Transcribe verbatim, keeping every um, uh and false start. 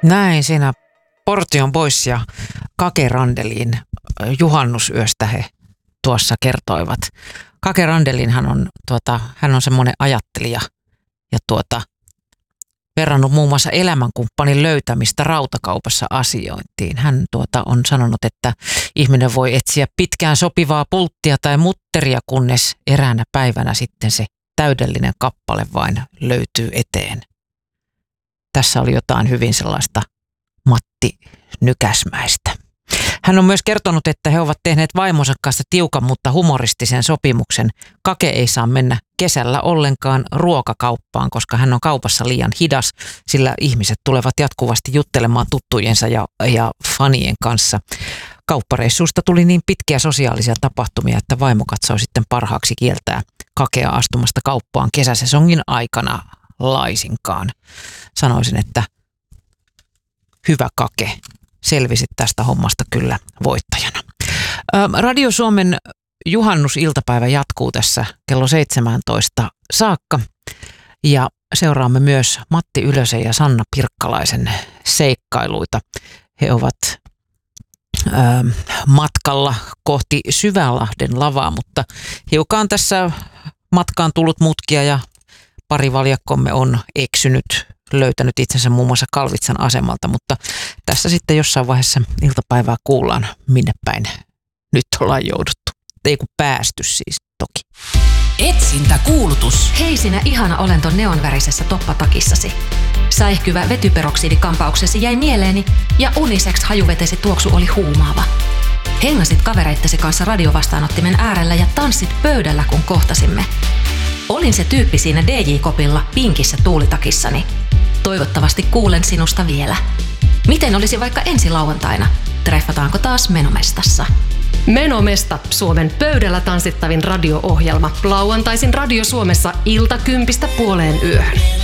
Näin siinä Portion Boys ja Kake Randelin juhannusyöstä he tuossa kertoivat. Kake Randelinhan on, tuota, hän on semmoinen ajattelija ja tuota, verrannut muun muassa elämänkumppanin löytämistä rautakaupassa asiointiin. Hän tuota, on sanonut, että ihminen voi etsiä pitkään sopivaa pulttia tai mutteria, kunnes eräänä päivänä sitten se täydellinen kappale vain löytyy eteen. Tässä oli jotain hyvin sellaista Matti Nykäsmäistä. Hän on myös kertonut, että he ovat tehneet vaimonsa kanssa tiukan, mutta humoristisen sopimuksen. Kake ei saa mennä kesällä ollenkaan ruokakauppaan, koska hän on kaupassa liian hidas, sillä ihmiset tulevat jatkuvasti juttelemaan tuttujensa ja, ja fanien kanssa. Kauppareissuista tuli niin pitkiä sosiaalisia tapahtumia, että vaimo katsoi sitten parhaaksi kieltää Kakea astumasta kauppaan kesäsesongin aikana laisinkaan. Sanoisin, että hyvä Kake. Selvisit tästä hommasta kyllä voittajana. Radio Suomen juhannusiltapäivä jatkuu tässä kello seitsemäntoista saakka ja seuraamme myös Matti Ylösen ja Sanna Pirkkalaisen seikkailuita. He ovat ö, matkalla kohti Syvälahden lavaa, mutta hiukan tässä matkaan tullut mutkia ja pari valjakkomme on eksynyt, löytänyt itsensä muun muassa Kalvitsan asemalta, mutta tässä sitten jossain vaiheessa iltapäivää kuullaan, minne päin nyt ollaan jouduttu. Ei kun päästy siis toki. Etsintäkuulutus. Hei sinä ihana olento neonvärisessä toppatakissasi. Säihkyvä vetyperoksidikampauksesi jäi mieleeni ja unisex hajuvetesi tuoksu oli huumaava. Hengasit kavereittesi kanssa radiovastaanottimen äärellä ja tanssit pöydällä, kun kohtasimme. Olin se tyyppi siinä D J-kopilla pinkissä tuulitakissani. Toivottavasti kuulen sinusta vielä. Miten olisi vaikka ensi lauantaina? Treffataanko taas Menomestassa? Menomesta, Suomen pöydällä tanssittavin radio-ohjelma. Lauantaisin Radio Suomessa ilta kympistä puoleen yöhön.